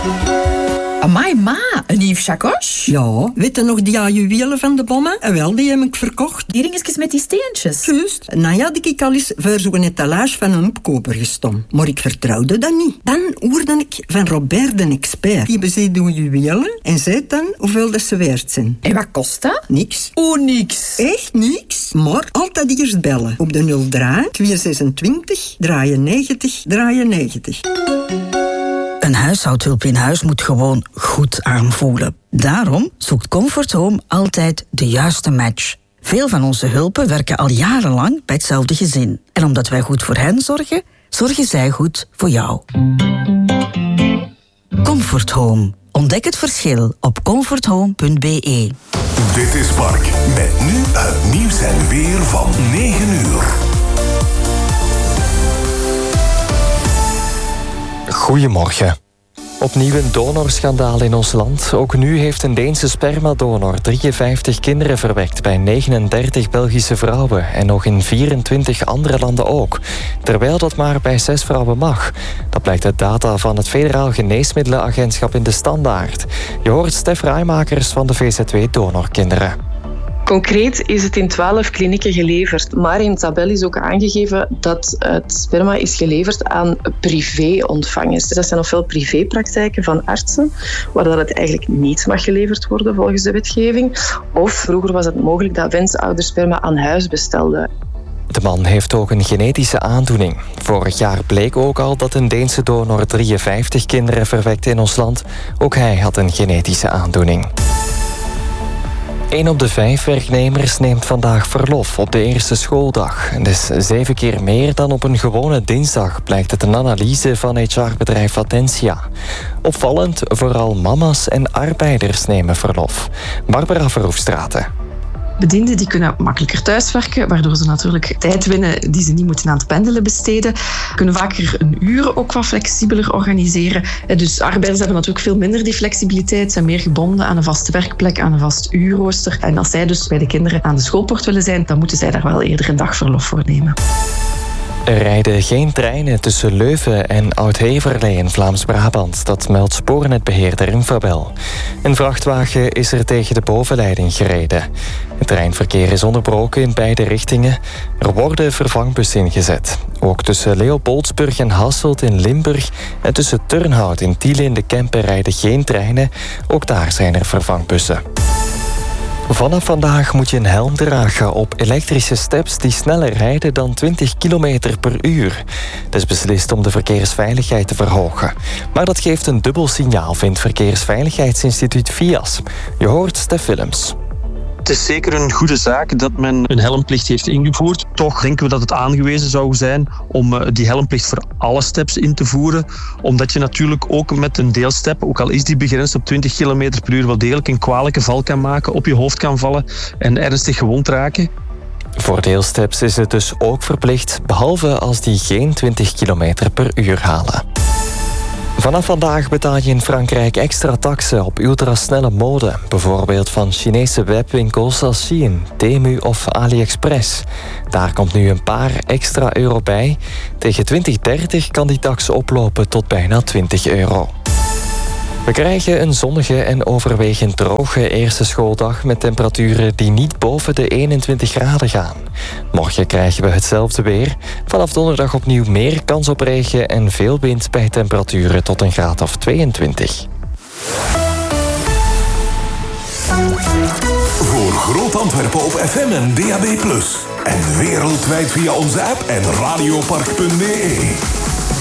Amai, ma, een nieuw chakos? Ja, weet je nog die juwelen van de bommen? En wel, die heb ik verkocht. Die ringetjes met die steentjes? Juist. Nou had ik al eens voor zo'n etalage van een opkoper gestaan. Maar ik vertrouwde dat niet. Dan hoorde ik van Robert de expert. Die bezit de juwelen en zei dan hoeveel dat ze waard zijn. En wat kost dat? Niks. Oh, niks. Echt niks. Maar altijd eerst bellen. Op de 03 226 93 93. Een huishoudhulp in huis moet gewoon goed aanvoelen. Daarom zoekt Comfort Home altijd de juiste match. Veel van onze hulpen werken al jarenlang bij hetzelfde gezin. En omdat wij goed voor hen zorgen, zorgen zij goed voor jou. Comfort Home. Ontdek het verschil op comforthome.be. Dit is Park. Met nu het nieuws en weer van 9 uur. Goedemorgen. Opnieuw een donorschandaal in ons land. Ook nu heeft een Deense spermadonor 53 kinderen verwekt bij 39 Belgische vrouwen en nog in 24 andere landen ook. Terwijl dat maar bij 6 vrouwen mag. Dat blijkt uit data van het Federaal Geneesmiddelenagentschap in de Standaard. Je hoort Stef Rijmakers van de VZW Donorkinderen. Concreet is het in 12 klinieken geleverd, maar in het tabel is ook aangegeven dat het sperma is geleverd aan privé-ontvangers. Dat zijn ofwel privépraktijken van artsen, waar dat het eigenlijk niet mag geleverd worden volgens de wetgeving. Of vroeger was het mogelijk dat wensouders sperma aan huis bestelden. De man heeft ook een genetische aandoening. Vorig jaar bleek ook al dat een Deense donor 53 kinderen verwekte in ons land. Ook hij had een genetische aandoening. 1 op de 5 werknemers neemt vandaag verlof op de eerste schooldag. Dat is 7 keer meer dan op een gewone dinsdag, blijkt uit een analyse van HR-bedrijf Attentia. Opvallend, vooral mama's en arbeiders nemen verlof. Barbara Verhoefstraten. Bedienden die kunnen makkelijker thuiswerken, waardoor ze natuurlijk tijd winnen die ze niet moeten aan het pendelen besteden. Kunnen vaker een uur ook wat flexibeler organiseren. Dus arbeiders hebben natuurlijk veel minder die flexibiliteit, zijn meer gebonden aan een vaste werkplek, aan een vast uurrooster. En als zij dus bij de kinderen aan de schoolpoort willen zijn, dan moeten zij daar wel eerder een dag verlof voor nemen. Er rijden geen treinen tussen Leuven en Oud-Heverlee in Vlaams-Brabant. Dat meldt spoornetbeheerder Infabel. Een vrachtwagen is er tegen de bovenleiding gereden. Het treinverkeer is onderbroken in beide richtingen. Er worden vervangbussen ingezet. Ook tussen Leopoldsburg en Hasselt in Limburg en tussen Turnhout en Tiele in de Kempen rijden geen treinen. Ook daar zijn er vervangbussen. Vanaf vandaag moet je een helm dragen op elektrische steps die sneller rijden dan 20 km per uur. Het is beslist om de verkeersveiligheid te verhogen. Maar dat geeft een dubbel signaal, vindt Verkeersveiligheidsinstituut VIAS. Je hoort Stef Willems. Het is zeker een goede zaak dat men een helmplicht heeft ingevoerd. Toch denken we dat het aangewezen zou zijn om die helmplicht voor alle steps in te voeren. Omdat je natuurlijk ook met een deelstep, ook al is die begrensd op 20 km per uur, wel degelijk een kwalijke val kan maken, op je hoofd kan vallen en ernstig gewond raken. Voor deelsteps is het dus ook verplicht, behalve als die geen 20 km per uur halen. Vanaf vandaag betaal je in Frankrijk extra taxen op ultrasnelle mode. Bijvoorbeeld van Chinese webwinkels als Shein, Temu of AliExpress. Daar komt nu een paar extra euro bij. Tegen 2030 kan die tax oplopen tot bijna €20. We krijgen een zonnige en overwegend droge eerste schooldag met temperaturen die niet boven de 21 graden gaan. Morgen krijgen we hetzelfde weer. Vanaf donderdag opnieuw meer kans op regen en veel wind bij temperaturen tot een graad of 22. Voor Groot Antwerpen op FM en DAB+. En wereldwijd via onze app en radiopark.be.